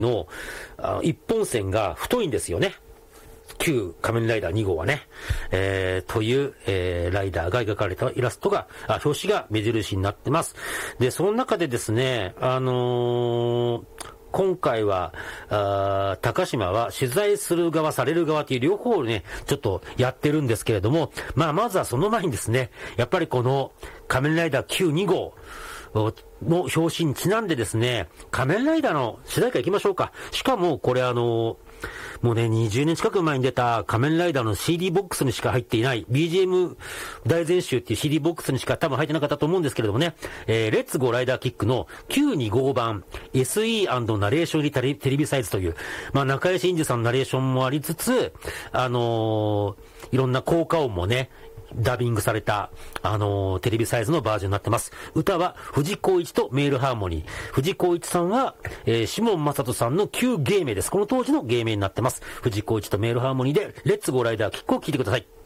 の一本線が太いんですよね。旧仮面ライダー2号はね、という、ライダーが描かれたイラストが、表紙が目印になってます。で、その中でですね、今回は、高島は取材する側、される側という両方をね、ちょっとやってるんですけれども、まずはその前にですね、やっぱりこの仮面ライダー旧2号、の表紙にちなんでですね、仮面ライダーの主題歌行きましょうか。しかもこれもうね、20年近く前に出た仮面ライダーの CD ボックスにしか入っていない BGM 大全集っていう CD ボックスにしか多分入ってなかったと思うんですけれどもね、レッツゴーライダーキックの925号版 SE& ナレーション入りテレビサイズという、中井真二さんのナレーションもありつつ、いろんな効果音もね、ダビングされた、テレビサイズのバージョンになってます。歌は藤光一とメールハーモニー。藤光一さんは、シモン正人さんの旧芸名です。この当時の芸名になってます。藤光一とメールハーモニーで、レッツゴーライダーキックを聴いてください。